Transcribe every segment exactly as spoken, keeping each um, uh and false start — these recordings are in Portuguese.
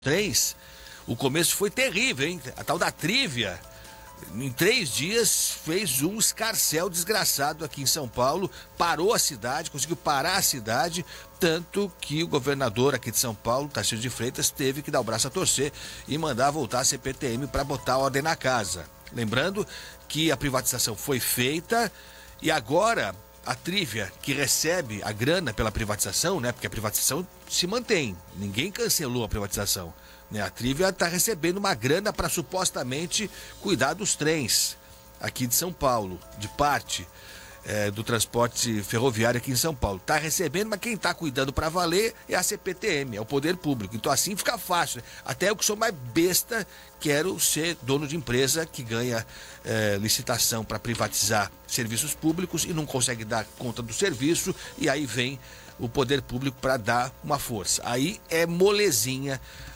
três, o começo foi terrível, hein? A tal da trívia, em três dias, fez um escarcéu desgraçado aqui em São Paulo, parou a cidade, conseguiu parar a cidade, tanto que o governador aqui de São Paulo, Tarcísio de Freitas, teve que dar o braço a torcer e mandar voltar a C P T M para botar ordem na casa. Lembrando que a privatização foi feita e agora a Trívia, que recebe a grana pela privatização, né? Porque a privatização se mantém, ninguém cancelou a privatização, né? A Trívia está recebendo uma grana para supostamente cuidar dos trens aqui de São Paulo, de parte é, do transporte ferroviário aqui em São Paulo. Está recebendo, mas quem está cuidando para valer é a C P T M, é o poder público. Então assim fica fácil, né? Até eu que sou mais besta, quero ser dono de empresa que ganha é, licitação para privatizar serviços públicos e não consegue dar conta do serviço, e aí vem o poder público para dar uma força. Aí é molezinha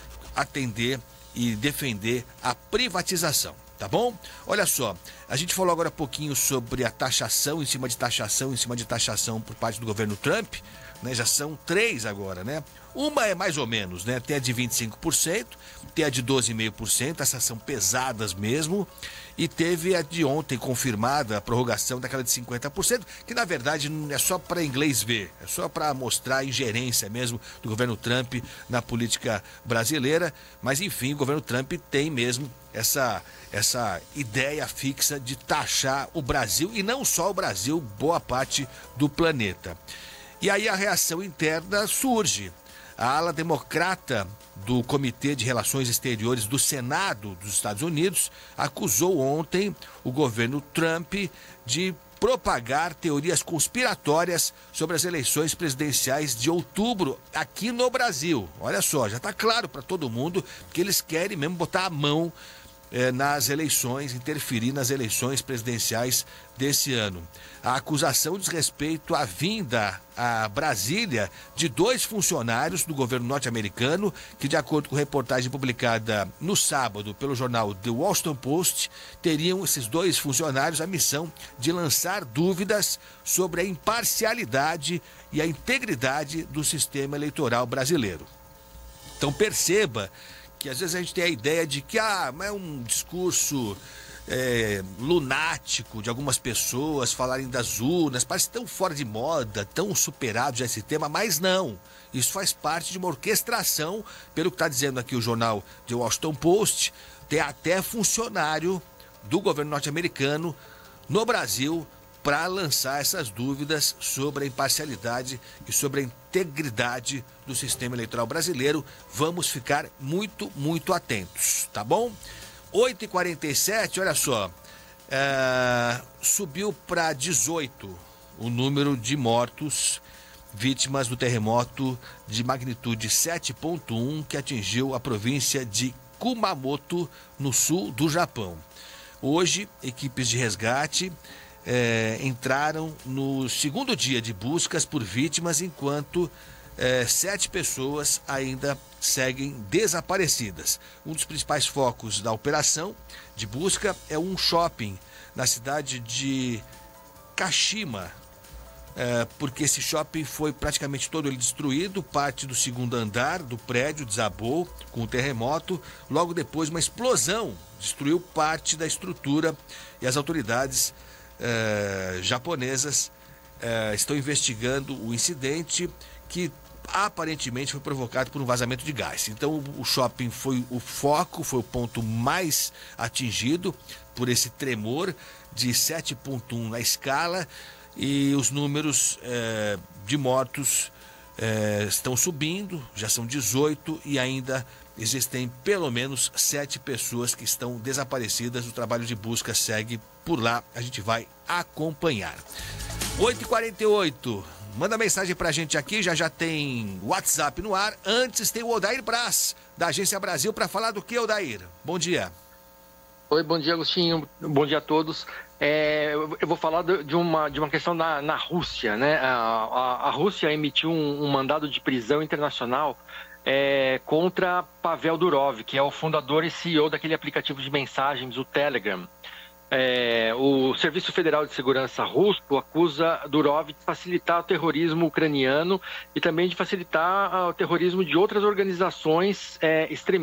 atender e defender a privatização, tá bom? Olha só, a gente falou agora há pouquinho sobre a taxação em cima de taxação, em cima de taxação por parte do governo Trump, né? Já são três agora, né? Uma é mais ou menos, né? Tem a de vinte e cinco por cento, tem a de doze vírgula cinco por cento, essas são pesadas mesmo, e teve a de ontem confirmada, a prorrogação daquela de cinquenta por cento, que na verdade é só para inglês ver, é só para mostrar a ingerência mesmo do governo Trump na política brasileira, mas enfim, o governo Trump tem mesmo essa, essa ideia fixa de taxar o Brasil, e não só o Brasil, boa parte do planeta. E aí a reação interna surge. A ala democrata do Comitê de Relações Exteriores do Senado dos Estados Unidos acusou ontem o governo Trump de propagar teorias conspiratórias sobre as eleições presidenciais de outubro aqui no Brasil. Olha só, já está claro para todo mundo que eles querem mesmo botar a mão eh, nas eleições, interferir nas eleições presidenciais desse ano. A acusação diz respeito à vinda a Brasília de dois funcionários do governo norte-americano que, de acordo com reportagem publicada no sábado pelo jornal The Washington Post, teriam esses dois funcionários a missão de lançar dúvidas sobre a imparcialidade e a integridade do sistema eleitoral brasileiro. Então perceba que às vezes a gente tem a ideia de que ah, é um discurso É, lunático de algumas pessoas falarem das urnas, parece tão fora de moda, tão superado já esse tema, mas não, isso faz parte de uma orquestração, pelo que está dizendo aqui o jornal The Washington Post, tem até funcionário do governo norte-americano no Brasil para lançar essas dúvidas sobre a imparcialidade e sobre a integridade do sistema eleitoral brasileiro. Vamos ficar muito, muito atentos, tá bom? oito e quarenta e sete, olha só, é, subiu para dezoito o número de mortos vítimas do terremoto de magnitude sete ponto um que atingiu a província de Kumamoto, no sul do Japão. Hoje, equipes de resgate é, entraram no segundo dia de buscas por vítimas, enquanto É, sete pessoas ainda seguem desaparecidas. Um dos principais focos da operação de busca é um shopping na cidade de Kashima, é, porque esse shopping foi praticamente todo ele destruído, parte do segundo andar do prédio desabou com o terremoto, logo depois uma explosão destruiu parte da estrutura e as autoridades é, japonesas é, estão investigando o incidente, que aparentemente foi provocado por um vazamento de gás. Então o shopping foi o foco, foi o ponto mais atingido por esse tremor de sete ponto um na escala, e os números eh, de mortos eh, estão subindo, já são dezoito, e ainda existem pelo menos sete pessoas que estão desaparecidas. O trabalho de busca segue por lá, a gente vai acompanhar. oito e quarenta e oito, manda mensagem pra gente aqui, já já tem WhatsApp no ar. Antes tem o Odair Braz, da Agência Brasil, para falar do que, Odair? Bom dia. Oi, bom dia, Agostinho, bom dia a todos. É, eu vou falar de uma, de uma questão na, na Rússia, né? A, a, a Rússia emitiu um, um mandado de prisão internacional é, contra Pavel Durov, que é o fundador e C E O daquele aplicativo de mensagens, o Telegram. É, o Serviço Federal de Segurança russo acusa Durov de facilitar o terrorismo ucraniano e também de facilitar uh, o terrorismo de outras organizações é, extremistas.